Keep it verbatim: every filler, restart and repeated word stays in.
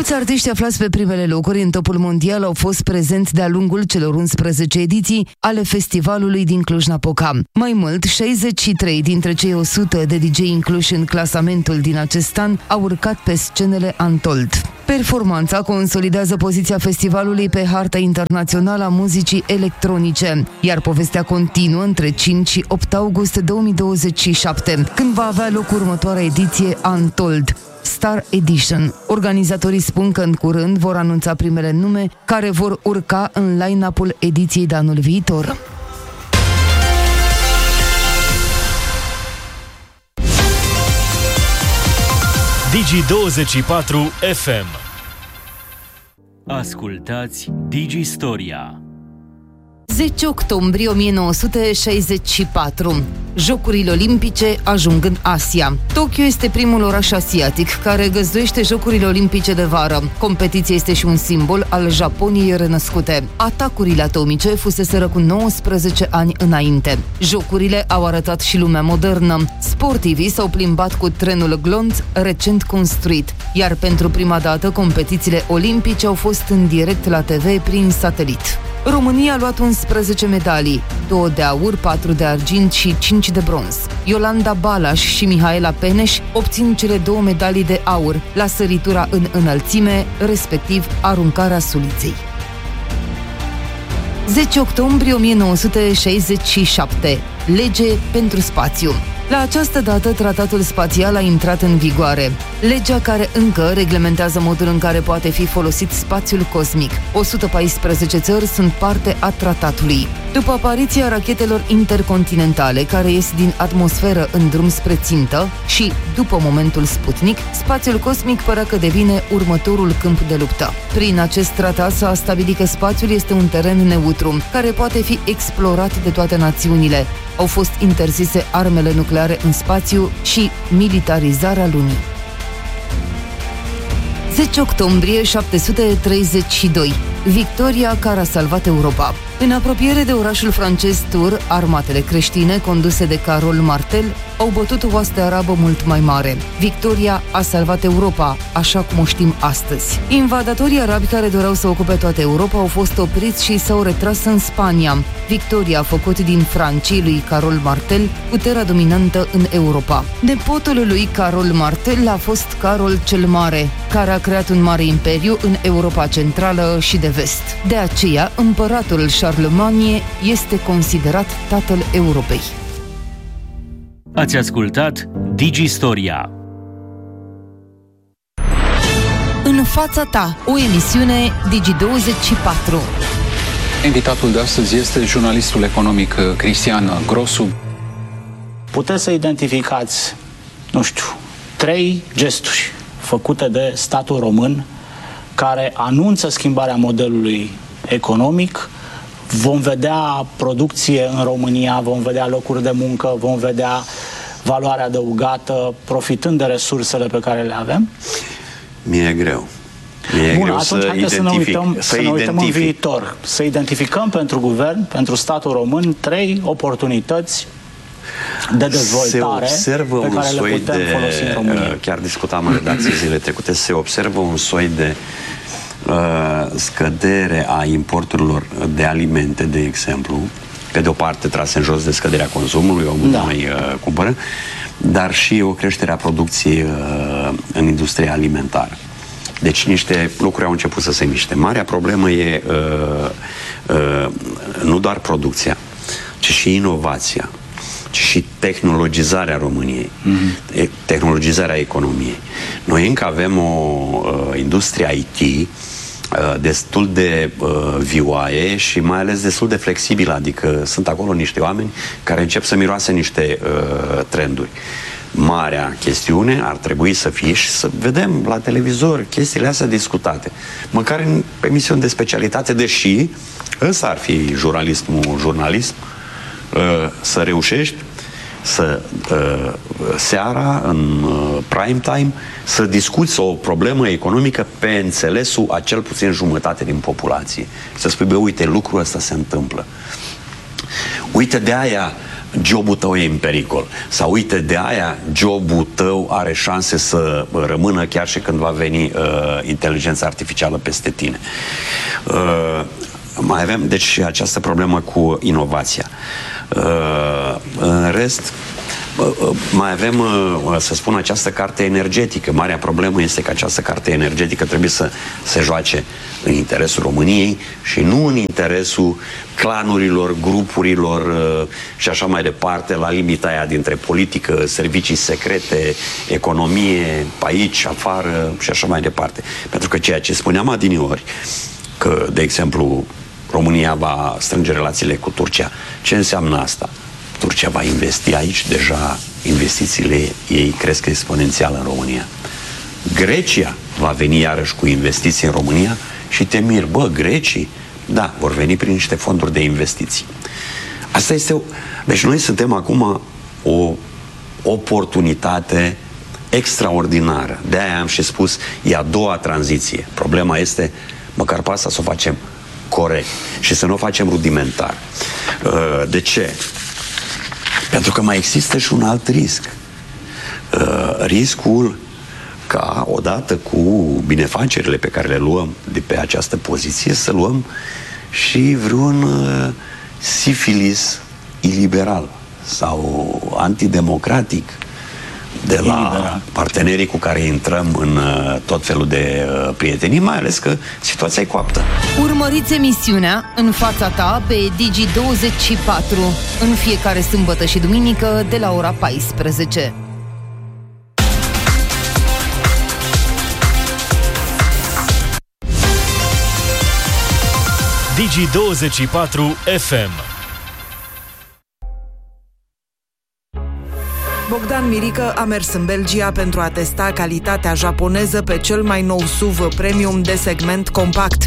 Mulți artiști aflați pe primele locuri în topul mondial au fost prezenți de-a lungul celor unsprezece ediții ale festivalului din Cluj-Napoca. Mai mult, șaizeci și trei dintre cei o sută de D J incluși în clasamentul din acest an au urcat pe scenele Untold. Performanța consolidează poziția festivalului pe harta internațională a muzicii electronice, iar povestea continuă între cinci și opt august două mii douăzeci și șapte, când va avea loc următoarea ediție Untold, Star Edition. Organizatorii spun că în curând vor anunța primele nume care vor urca în line-up-ul ediției de anul viitor. Digi douăzeci și patru F M. Ascultați Digi Storia. zece octombrie o mie nouă sute șaizeci și patru. Jocurile Olimpice ajung în Asia. Tokyo este primul oraș asiatic care găzduiește Jocurile Olimpice de vară. Competiția este și un simbol al Japoniei renăscute. Atacurile atomice fuseseră cu nouăsprezece ani înainte. Jocurile au arătat și lumea modernă. Sportivii s-au plimbat cu trenul glonț recent construit, iar pentru prima dată competițiile olimpice au fost în direct la T V prin satelit. România a luat unsprezece medalii, două de aur, patru de argint și cinci de bronz. Iolanda Balaș și Mihaela Peneș obțin cele două medalii de aur la săritura în înălțime, respectiv aruncarea suliței. zece octombrie o mie nouă sute șaizeci și șapte. Lege pentru spațiu. La această dată, tratatul spațial a intrat în vigoare. Legea care încă reglementează modul în care poate fi folosit spațiul cosmic. o sută paisprezece țări sunt parte a tratatului. După apariția rachetelor intercontinentale care ies din atmosferă în drum spre țintă și după momentul Sputnik, spațiul cosmic părea că devine următorul câmp de luptă. Prin acest tratat s-a stabilit că spațiul este un teren neutru, care poate fi explorat de toate națiunile. Au fost interzise armele nucleare în spațiu și militarizarea lunii. zece octombrie șapte sute treizeci și doi. Victoria care a salvat Europa. În apropiere de orașul francez Tours, armatele creștine conduse de Carol Martel au bătut o oaste arabă mult mai mare. Victoria a salvat Europa, așa cum o știm astăzi. Invadatorii arabi care doreau să ocupe toată Europa au fost opriți și s-au retras în Spania. Victoria a făcut din francii lui Carol Martel puterea dominantă în Europa. Nepotul lui Carol Martel a fost Carol cel Mare, care a creat un mare imperiu în Europa Centrală și de Vest. De aceea, împăratul Charlemagne este considerat tatăl Europei. Ați ascultat Digi Storia. În fața ta, o emisiune Digi douăzeci și patru. Invitatul de astăzi este jurnalistul economic Cristian Grosu. Puteți să identificați, nu știu, trei gesturi făcute de statul român care anunță schimbarea modelului economic. Vom vedea producție în România, vom vedea locuri de muncă, vom vedea valoare adăugată, profitând de resursele pe care le avem? Mi-e greu. Mi-e Bun, greu atunci să haideți să ne uităm, să să ne uităm în identific. viitor. Să identificăm pentru guvern, pentru statul român, trei oportunități de dezvoltare se pe care le putem de, folosi în România. Chiar discutam în redacție zilele trecute, se observă un soi de uh, scădere a importurilor de alimente, de exemplu, pe de o parte trase în jos de scăderea consumului, omul da. mai uh, cumpără, dar și o creștere a producției uh, în industria alimentară. Deci niște lucruri au început să se miște. Marea problemă e uh, uh, nu doar producția, ci și inovația, ci și tehnologizarea României, mm-hmm. tehnologizarea economiei. Noi încă avem o uh, industrie I T uh, destul de uh, vioaie și mai ales destul de flexibilă, adică sunt acolo niște oameni care încep să miroase niște uh, trenduri. Marea chestiune ar trebui să fie și să vedem la televizor chestiile astea discutate. Măcar în emisiuni de specialitate, deși ăsta ar fi jurnalismul, jurnalism, să reușești să seara, în prime time, să discuți o problemă economică pe înțelesul a cel puțin jumătate din populație. Să spui, bă, uite, lucrul ăsta se întâmplă. Uite, de aia jobul tău e în pericol. Sau uite, de aia jobul tău are șanse să rămână chiar și când va veni uh, inteligența artificială peste tine. Uh, mai avem, deci, această problemă cu inovația. Uh, în rest, mai avem, să spun, această carte energetică. Marea problemă este că această carte energetică trebuie să se joace în interesul României și nu în interesul clanurilor, grupurilor și așa mai departe, la limita aia dintre politică, servicii secrete, economie, pe aici, afară și așa mai departe. Pentru că ceea ce spuneam adineori, că, de exemplu, România va strânge relațiile cu Turcia, ce înseamnă asta? Turcia va investi aici, deja investițiile ei cresc exponențial în România. Grecia va veni iarăși cu investiții în România și te miri, bă, grecii, da, vor veni prin niște fonduri de investiții. Asta este o... Deci noi suntem acum o oportunitate extraordinară. De-aia am și spus, e a doua tranziție. Problema este, măcar pe asta să o facem corect și să nu o facem rudimentar. De ce? Pentru că mai există și un alt risc. Uh, riscul ca, odată cu binefacerile pe care le luăm de pe această poziție, să luăm și vreun uh, sifilis iliberal sau antidemocratic de la iliberal. Partenerii cu care intrăm în uh, tot felul de uh, prietenii, mai ales că situația e coaptă. Urmăriți emisiunea În fața ta pe Digi douăzeci și patru în fiecare sâmbătă și duminică de la ora paisprezece. Digi douăzeci și patru F M. Bogdan Mirică a mers în Belgia pentru a testa calitatea japoneză pe cel mai nou S U V premium de segment compact.